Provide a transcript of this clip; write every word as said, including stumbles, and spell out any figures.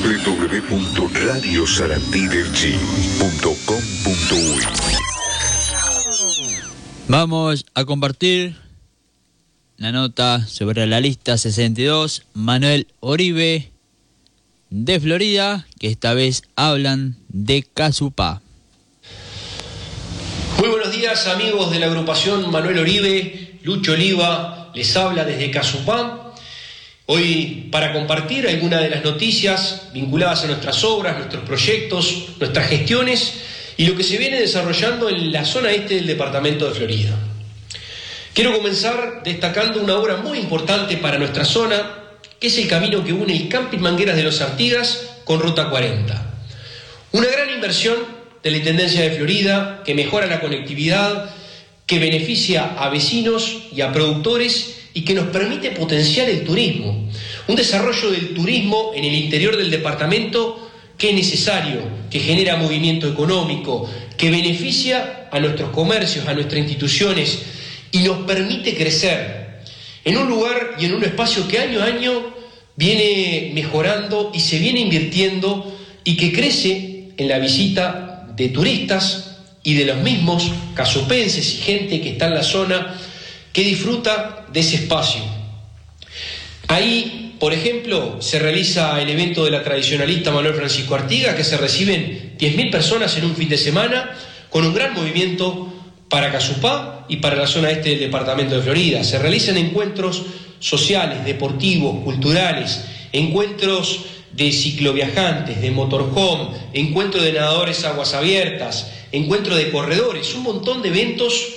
w w w punto radio sarandí del chi punto com punto uy. Vamos a compartir la nota sobre la lista sesenta y dos, Manuel Oribe, de Florida, que esta vez hablan de Casupá. Muy buenos días, amigos de la agrupación Manuel Oribe. Lucho Oliva les habla desde Casupá. Hoy para compartir algunas de las noticias vinculadas a nuestras obras, nuestros proyectos, nuestras gestiones y lo que se viene desarrollando en la zona este del departamento de Florida. Quiero comenzar destacando una obra muy importante para nuestra zona, que es el camino que une el Camping Mangueras de los Artigas con Ruta cuarenta. Una gran inversión de la Intendencia de Florida que mejora la conectividad, que beneficia a vecinos y a productores y que nos permite potenciar el turismo. Un desarrollo del turismo en el interior del departamento que es necesario, que genera movimiento económico, que beneficia a nuestros comercios, a nuestras instituciones y nos permite crecer en un lugar y en un espacio que año a año viene mejorando y se viene invirtiendo y que crece en la visita de turistas y de los mismos casupenses y gente que está en la zona que disfruta de ese espacio. Ahí, por ejemplo, se realiza el evento de la tradicionalista Manuel Francisco Artigas, que se reciben diez mil personas en un fin de semana, con un gran movimiento para Casupá y para la zona este del departamento de Florida. Se realizan encuentros sociales, deportivos, culturales, encuentros de cicloviajantes, de motorhome, encuentro de nadadores aguas abiertas, encuentro de corredores, un montón de eventos